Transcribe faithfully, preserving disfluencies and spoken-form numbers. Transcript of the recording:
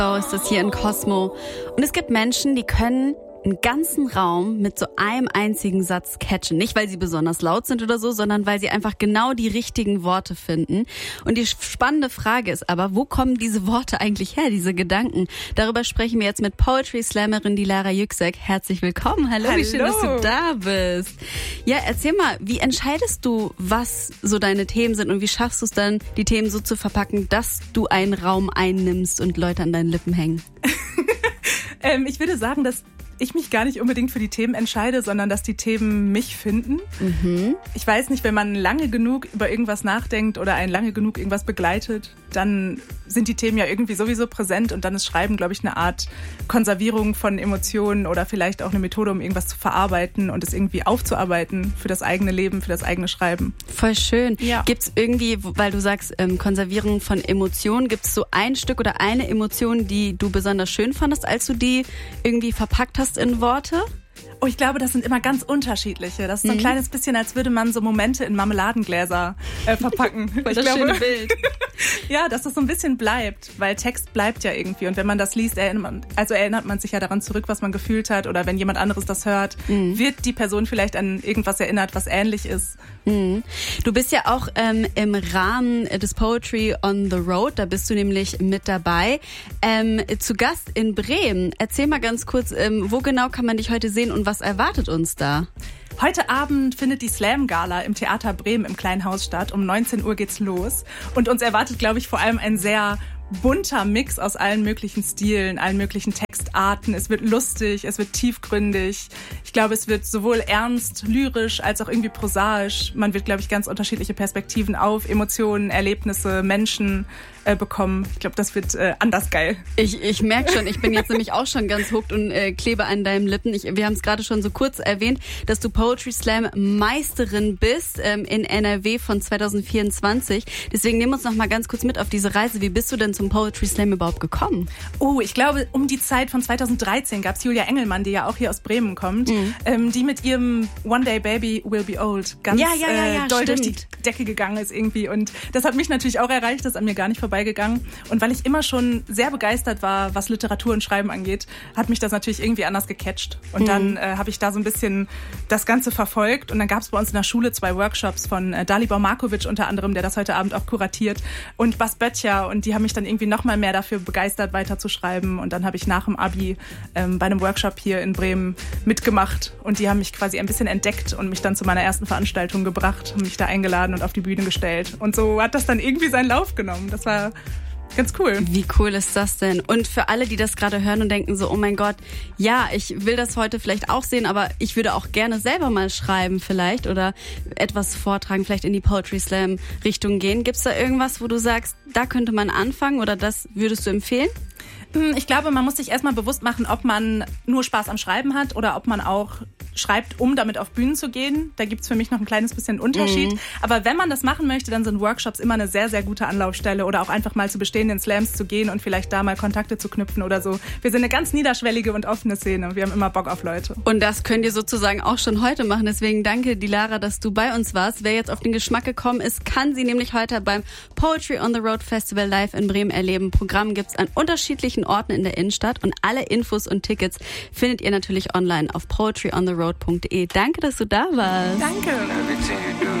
Ist das hier in Cosmo. Und es gibt Menschen, die können einen ganzen Raum mit so einem einzigen Satz catchen. Nicht, weil sie besonders laut sind oder so, sondern weil sie einfach genau die richtigen Worte finden. Und die spannende Frage ist aber, wo kommen diese Worte eigentlich her, diese Gedanken? Darüber sprechen wir jetzt mit Poetry Slammerin Dilara Yüksek. Herzlich willkommen. Hallo, Hallo, wie schön, dass du da bist. Ja, erzähl mal, wie entscheidest du, was so deine Themen sind und wie schaffst du es dann, die Themen so zu verpacken, dass du einen Raum einnimmst und Leute an deinen Lippen hängen? ähm, ich würde sagen, dass ich mich gar nicht unbedingt für die Themen entscheide, sondern dass die Themen mich finden. Mhm. Ich weiß nicht, wenn man lange genug über irgendwas nachdenkt oder einen lange genug irgendwas begleitet, dann sind die Themen ja irgendwie sowieso präsent und dann ist Schreiben, glaube ich, eine Art Konservierung von Emotionen oder vielleicht auch eine Methode, um irgendwas zu verarbeiten und es irgendwie aufzuarbeiten für das eigene Leben, für das eigene Schreiben. Voll schön. Ja. Gibt es irgendwie, weil du sagst, ähm, Konservierung von Emotionen, gibt es so ein Stück oder eine Emotion, die du besonders schön fandest, als du die irgendwie verpackt hast in Worte? Oh, ich glaube, das sind immer ganz unterschiedliche. Das ist so ein mhm. kleines bisschen, als würde man so Momente in Marmeladengläser äh, verpacken. Voll ich das glaube, schöne Bild. Ja, dass das so ein bisschen bleibt, weil Text bleibt ja irgendwie. Und wenn man das liest, erinnert man, also erinnert man sich ja daran zurück, was man gefühlt hat. Oder wenn jemand anderes das hört, mhm. wird die Person vielleicht an irgendwas erinnert, was ähnlich ist. Mhm. Du bist ja auch ähm, im Rahmen des Poetry on the Road, da bist du nämlich mit dabei. Ähm, zu Gast in Bremen. Erzähl mal ganz kurz, ähm, wo genau kann man dich heute sehen und was erwartet uns da? Heute Abend findet die Slam-Gala im Theater Bremen im Kleinen Haus statt. Um neunzehn Uhr geht's los. Und uns erwartet, glaube ich, vor allem ein sehr bunter Mix aus allen möglichen Stilen, allen möglichen Textarten. Es wird lustig, es wird tiefgründig. Ich glaube, es wird sowohl ernst, lyrisch als auch irgendwie prosaisch. Man wird, glaube ich, ganz unterschiedliche Perspektiven auf Emotionen, Erlebnisse, Menschen äh, bekommen. Ich glaube, das wird äh, anders geil. Ich, ich merke schon, ich bin jetzt nämlich auch schon ganz hooked und äh, klebe an deinen Lippen. Ich, wir haben es gerade schon so kurz erwähnt, dass du Poetry Slam Meisterin bist ähm, in N R W von zwanzig vierundzwanzig. Deswegen nimm uns noch mal ganz kurz mit auf diese Reise. Wie bist du denn zum Poetry Slam überhaupt gekommen? Oh, ich glaube, um die Zeit von zweitausenddreizehn gab es Julia Engelmann, die ja auch hier aus Bremen kommt, mhm. ähm, die mit ihrem One Day Baby Will Be Old ganz ja, ja, ja, ja, äh, doll stimmt. durch die Decke gegangen ist irgendwie. Und das hat mich natürlich auch erreicht, das ist an mir gar nicht vorbeigegangen. Und weil ich immer schon sehr begeistert war, was Literatur und Schreiben angeht, hat mich das natürlich irgendwie anders gecatcht. Und mhm. dann äh, habe ich da so ein bisschen das Ganze verfolgt. Und dann gab es bei uns in der Schule zwei Workshops von äh, Dalibor Markovic unter anderem, der das heute Abend auch kuratiert, und Bas Böttcher. Und die haben mich dann irgendwie noch mal mehr dafür begeistert, weiterzuschreiben. Und dann habe ich nach dem Abi ähm, bei einem Workshop hier in Bremen mitgemacht. Und die haben mich quasi ein bisschen entdeckt und mich dann zu meiner ersten Veranstaltung gebracht, haben mich da eingeladen und auf die Bühne gestellt. Und so hat das dann irgendwie seinen Lauf genommen. Das war ganz cool. Wie cool ist das denn? Und für alle, die das gerade hören und denken so, oh mein Gott, ja, ich will das heute vielleicht auch sehen, aber ich würde auch gerne selber mal schreiben vielleicht oder etwas vortragen, vielleicht in die Poetry Slam Richtung gehen. Gibt's da irgendwas, wo du sagst, da könnte man anfangen oder das würdest du empfehlen? Ich glaube, man muss sich erstmal bewusst machen, ob man nur Spaß am Schreiben hat oder ob man auch schreibt, um damit auf Bühnen zu gehen. Da gibt's für mich noch ein kleines bisschen Unterschied. Mhm. Aber wenn man das machen möchte, dann sind Workshops immer eine sehr, sehr gute Anlaufstelle oder auch einfach mal zu bestehenden Slams zu gehen und vielleicht da mal Kontakte zu knüpfen oder so. Wir sind eine ganz niederschwellige und offene Szene. Wir haben immer Bock auf Leute. Und das könnt ihr sozusagen auch schon heute machen. Deswegen danke, Dilara, dass du bei uns warst. Wer jetzt auf den Geschmack gekommen ist, kann sie nämlich heute beim Poetry on the Road Festival live in Bremen erleben. Programm gibt's an unterschiedlichen Orten in der Innenstadt und alle Infos und Tickets findet ihr natürlich online auf poetry on the road punkt de. Danke, dass du da warst. Danke.